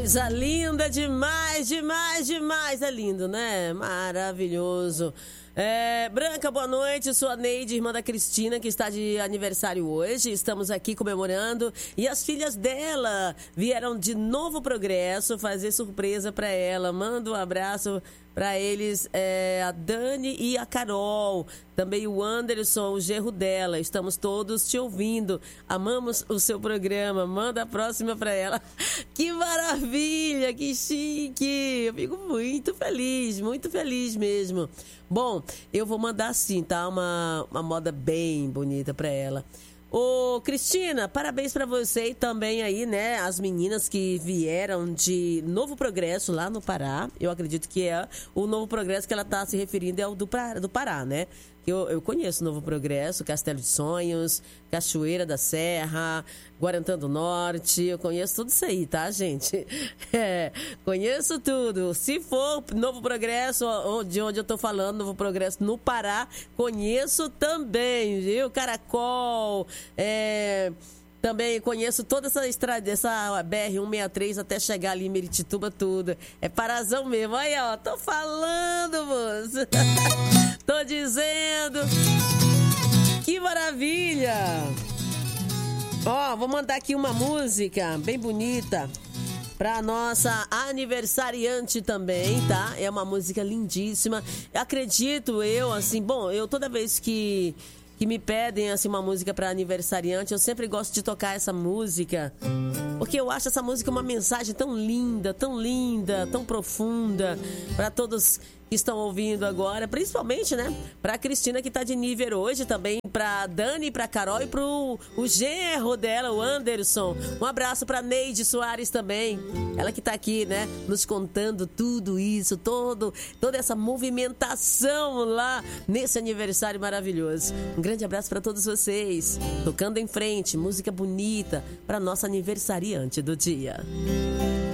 Coisa linda demais, demais, demais. É lindo, né? Maravilhoso. Branca, boa noite. Sou a Neide, irmã da Cristina, que está de aniversário hoje. Estamos aqui comemorando. E as filhas dela vieram de Novo Progresso fazer surpresa para ela. Manda um abraço para eles, a Dani e a Carol. Também o Anderson, o genro dela. Estamos todos te ouvindo. Amamos o seu programa. Manda a próxima para ela. Que maravilha, que chique. Eu fico muito feliz mesmo. Bom, eu vou mandar sim, tá? Uma moda bem bonita para ela. Ô, Cristina, parabéns para você e também aí, né, as meninas que vieram de Novo Progresso lá no Pará. Eu acredito que é o Novo Progresso que ela tá se referindo é o do Pará, né? Eu conheço Novo Progresso, Castelo de Sonhos, Cachoeira da Serra, Guarantã do Norte. Eu conheço tudo isso aí, tá, gente? Conheço tudo. Se for Novo Progresso, de onde eu tô falando, Novo Progresso no Pará, conheço também, viu? Caracol, também conheço toda essa estrada, essa BR-163 até chegar ali em Meritituba, tudo. É Parazão mesmo. Aí, ó, tô falando, moço. Tô dizendo. Que maravilha. Ó, vou mandar aqui uma música bem bonita pra nossa aniversariante também, tá? É uma música lindíssima. Acredito eu, assim, bom, eu toda vez que me pedem assim uma música para aniversariante, eu sempre gosto de tocar essa música, porque eu acho essa música uma mensagem tão linda, tão profunda para todos que estão ouvindo agora, principalmente, né, para a Cristina que tá de nível hoje, também para Dani, para Carol e pro o genro dela, o Anderson. Um abraço para Neide Soares também, ela que tá aqui, né, nos contando tudo isso, toda essa movimentação lá nesse aniversário maravilhoso. Um grande abraço para todos vocês. Tocando em frente, música bonita para nossa aniversariante do dia.